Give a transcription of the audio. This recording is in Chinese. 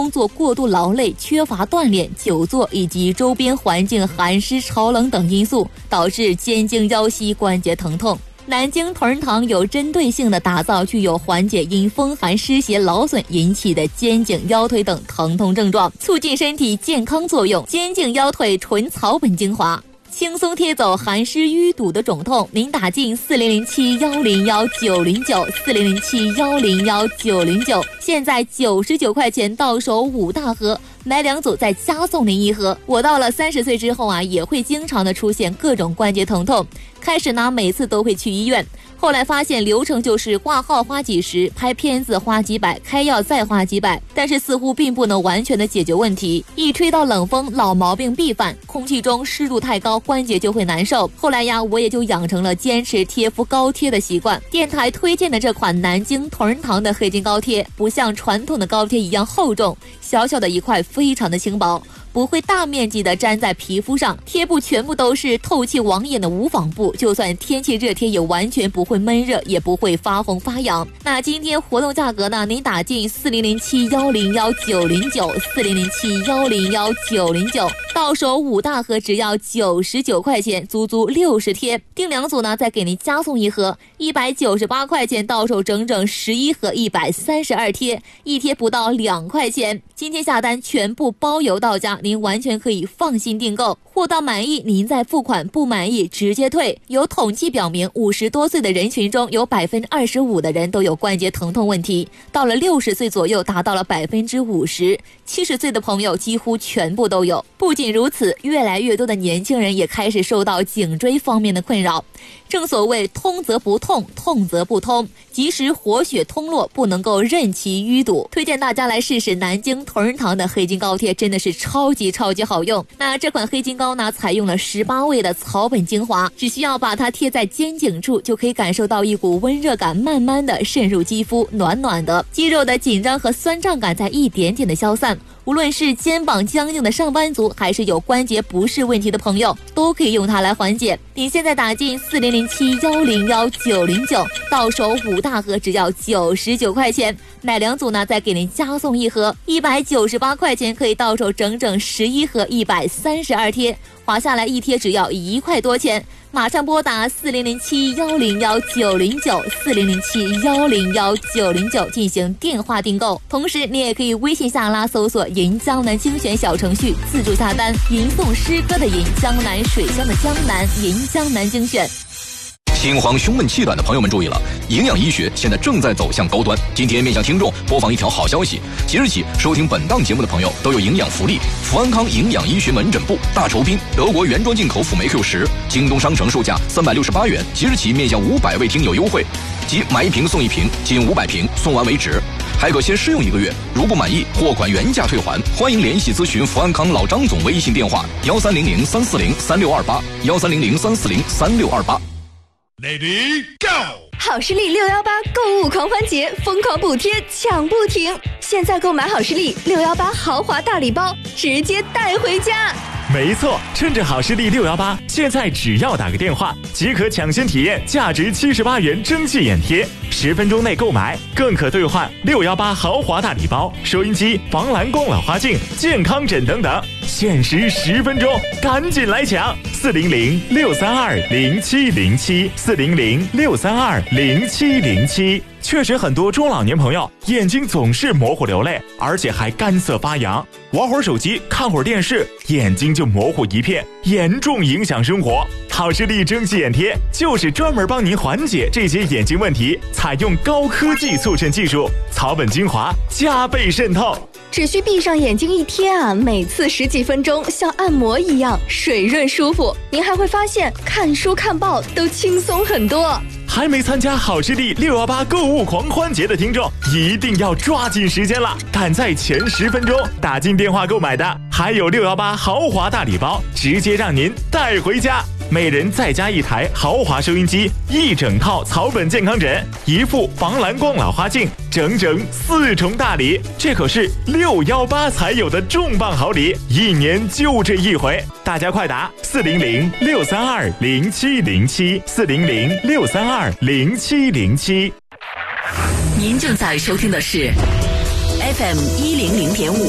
工作过度劳累、缺乏锻炼、久坐以及周边环境寒湿潮冷等因素，导致肩颈腰膝关节疼痛。南京同仁堂有针对性地打造具有缓解因风寒湿邪劳损引起的肩颈腰腿等疼痛症状，促进身体健康作用。肩颈腰腿纯草本精华，轻松贴走寒湿淤堵的肿痛。您打进4007-101-909，4007-101-909，现在99块钱到手5大盒，买2组再加送您1盒。我到了30岁之后也会经常的出现各种关节疼痛，开始每次都会去医院，后来发现流程就是挂号花几十，拍片子花几百，开药再花几百，但是似乎并不能完全的解决问题。一吹到冷风，老毛病必犯，空气中湿度太高，关节就会难受。后来我也就养成了坚持贴敷膏贴的习惯。电台推荐的这款南京同仁堂的黑金膏贴，不像传统的膏贴一样厚重，小小的一块非常的轻薄，不会大面积的粘在皮肤上，贴布全部都是透气网眼的无纺布，就算天气热贴也完全不会闷热，也不会发红发痒。那今天活动价格呢，您打进4007-101-909，4007-101-909，到手5大盒只要99块钱，足足60贴，订2组呢再给您加送1盒，198块钱到手整整11盒132贴，一贴不到2块钱。今天下单全部包邮到家，您完全可以放心订购，货到满意您再付款，不满意直接退。有统计表明，50多岁的人群中有25%的人都有关节疼痛问题，到了60岁左右达到了50%，70岁的朋友几乎全部都有。不仅如此，越来越多的年轻人也开始受到颈椎方面的困扰。正所谓通则不痛，痛则不通，及时活血通络，不能够任其淤堵。推荐大家来试试南京同仁堂的黑金膏贴，真的是超级好用。那这款黑金膏呢，采用了18味的草本精华，只需要把它贴在肩颈处，就可以感受到一股温热感慢慢的渗入肌肤，暖暖的，肌肉的紧张和酸胀感在一点点的消散。无论是肩膀僵硬的上班族，还是有关节不适问题的朋友，都可以用它来缓解。你现在打进4007-101-909，到手5大盒只要99块钱，买2组呢再给您加送1盒，198块钱可以到手整整11盒132贴，划下来一贴只要1块多钱。马上拨打4007-101-909，4007-101-909进行电话订购。同时你也可以微信下拉搜索银江南精选小程序，自助下单。吟诵诗歌的吟，江南水乡的江南，银江南精选。 心慌胸闷气短的朋友们注意了，营养医学现在正在走向高端。今天面向听众播放一条好消息，即日起收听本档节目的朋友都有营养福利。福安康营养医学门诊部大酬宾德国原装进口辅酶 Q10，京东商城售价368元，即日起面向500位听友优惠，即买1瓶送1瓶，仅500瓶送完为止，还可先试用1个月，如不满意货款原价退还。欢迎联系咨询福安康老张总微信电话1300-340-3628，1300-340-3628。 Lady Go！ 好视力618购物狂欢节，疯狂补贴抢不停！现在购买好视力618豪华大礼包，直接带回家。 没错，趁着好视力618，现在只要打个电话即可抢先体验价值78元蒸汽眼贴，10分钟内购买更可兑换618豪华大礼包、收音机、防蓝光老花镜、健康枕等等，限时10分钟，赶紧来抢！400-632-0707，400-632-0707。确实很多中老年朋友眼睛总是模糊流泪，而且还干涩发痒，玩会儿手机看会儿电视，眼睛就模糊一片，严重影响生活。好视力蒸汽眼贴就是专门帮您缓解这些眼睛问题，采用高科技促渗技术，草本精华加倍渗透， 只需闭上眼睛一贴每次10几分钟，像按摩一样水润舒服。您还会发现看书看报都轻松很多。 还没参加好视力618购物狂欢节的听众，一定要抓紧时间了！赶在前10分钟打进电话购买的，还有618豪华大礼包，直接让您带回家。每人再加1台豪华收音机，1整套草本健康枕，1副防蓝光老花镜，整整4重大礼，这可是618才有的重磅好礼，一年就这一回，大家快打400-632-0707，400-632-0707。 您正在收听的是 FM100.5